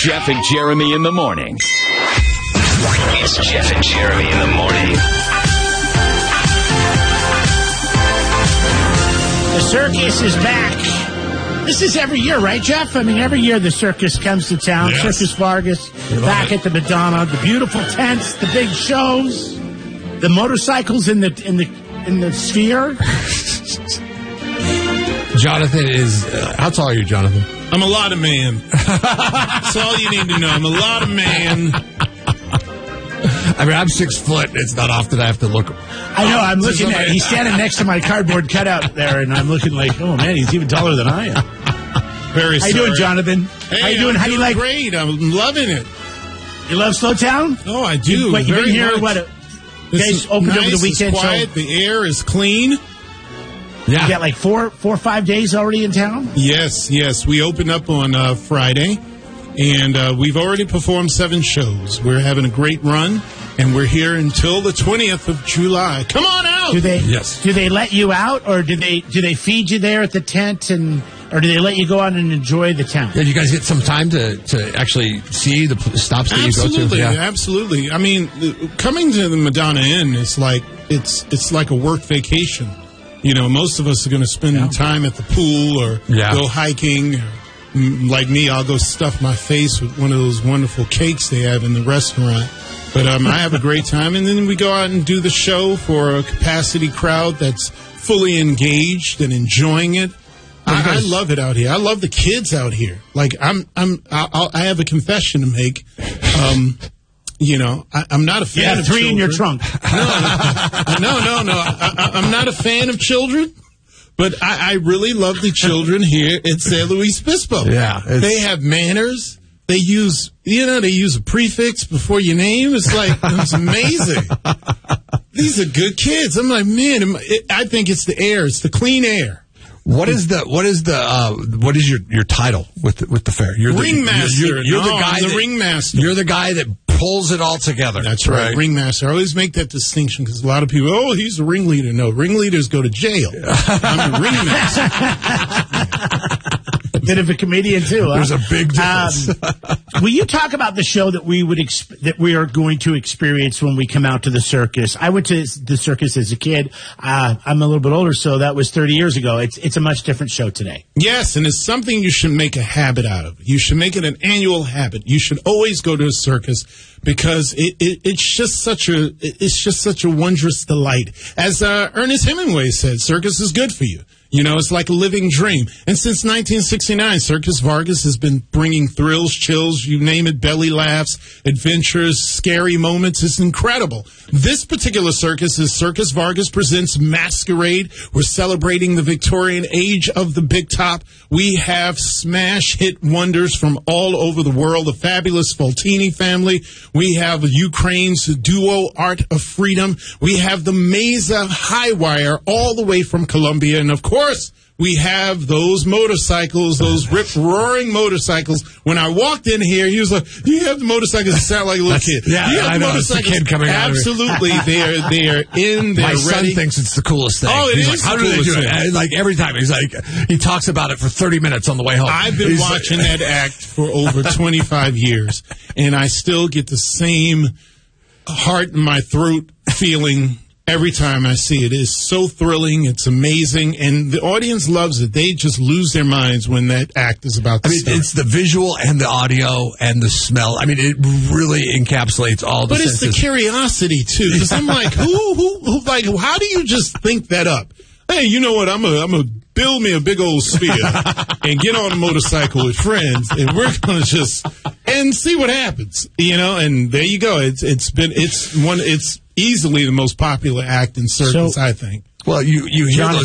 Jeff and Jeremy in the morning. It's Jeff and Jeremy in the morning. The circus is back. This is every year, right, Jeff? I mean, every year the circus comes to town. Yes. Circus Vargas, back at the Madonna, the beautiful tents, the big shows, the motorcycles in the sphere. Jonathan is... how tall are you, Jonathan? I'm a lot of man. That's all you need to know. I'm a lot of man. I mean, I'm 6 foot. It's not often I have to look. I know. I'm looking at... He's standing next to my cardboard cutout there, and I'm looking like, oh, man, he's even taller than I am. Very How you doing, Jonathan? Hey, how you doing? How do you like... Great. I'm loving it. You love Slowtown? Oh, I do. Wait, you've been here, what... You guys opened nice, over the weekend. It's quiet. So the air is clean. Yeah. You got like four or 5 days already in town? Yes. We opened up on Friday, and we've already performed 7 shows. We're having a great run, and we're here until the 20th of July. Come on out! Do they let you out, or do they feed you there at the tent, or do they let you go out and enjoy the town? Yeah, you guys get some time to actually see the stops that you go to? Yeah. Absolutely. I mean, coming to the Madonna Inn is like it's like a work vacation. You know, most of us are going to spend time at the pool or go hiking. Like me, I'll go stuff my face with one of those wonderful cakes they have in the restaurant. But I have a great time. And then we go out and do the show for a capacity crowd that's fully engaged and enjoying it. I love it out here. I love the kids out here. Like I have a confession to make. You know, I'm not a fan of 3 children. in your trunk. No. I'm not a fan of children, but I really love the children here at San Luis Obispo. Yeah. They have manners. They use a prefix before your name. It's amazing. These are good kids. I'm like, man, I think it's the air. It's the clean air. What is your title with the fair? You're ringmaster. You're the guy. The ringmaster. You're the guy that pulls it all together. That's right. Ringmaster. I always make that distinction because a lot of people, he's a ringleader. No, ringleaders go to jail. I'm a ringmaster. A bit of a comedian too. Huh? There's a big difference. Will you talk about the show that we are going to experience when we come out to the circus? I went to the circus as a kid. I'm a little bit older, so that was 30 years ago. It's a much different show today. Yes, and it's something you should make a habit out of. You should make it an annual habit. You should always go to a circus because it's just such a wondrous delight. As Ernest Hemingway said, circus is good for you. You know, it's like a living dream. And since 1969, Circus Vargas has been bringing thrills, chills, you name it, belly laughs, adventures, scary moments. It's incredible. This particular circus is Circus Vargas Presents Masquerade. We're celebrating the Victorian age of the big top. We have smash hit wonders from all over the world. The fabulous Faltini family. We have Ukraine's duo Art of Freedom. We have the Mesa High Wire all the way from Colombia. And of course, we have those motorcycles, those rip-roaring motorcycles. When I walked in here, he was like, "Do you have the motorcycles that sound like a little kid?" Yeah, I know. It's the kid coming out. Absolutely, they are in. They're My son ready. thinks it's the coolest thing. Oh, he's is like, "How do they do it?" And like every time, he talks about it for 30 minutes on the way home. I've been watching that act for over 25 years, and I still get the same heart in my throat feeling. Every time I see it, it's so thrilling. It's amazing. And the audience loves it. They just lose their minds when that act is about to start. It's the visual and the audio and the smell. I mean, it really encapsulates all the senses. But it's the curiosity, too. Because I'm like, how do you just think that up? Hey, you know what? I'm a build me a big old sphere and get on a motorcycle with friends, and we're going to and see what happens. You know, and there you go. It's easily the most popular act in circus, I think. Well, you hear those